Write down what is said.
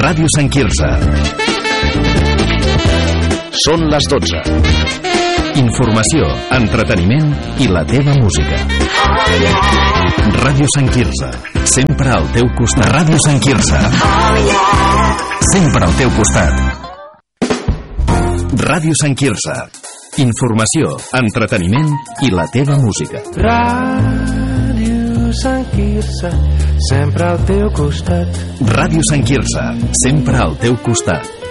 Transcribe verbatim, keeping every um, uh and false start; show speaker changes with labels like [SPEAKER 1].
[SPEAKER 1] Ràdio Sant Quirze. Són les dotze. Informació, entreteniment i la teva música. Ràdio Sant Quirze, sempre al teu costat. Ràdio Sant Quirze, sempre al teu costat. Ràdio Sant Quirze, informació, entreteniment i la teva música.
[SPEAKER 2] Ràdio Sant Quirze, sempre al teu costat.
[SPEAKER 1] Ràdio Sant Quirze, sempre al teu costat.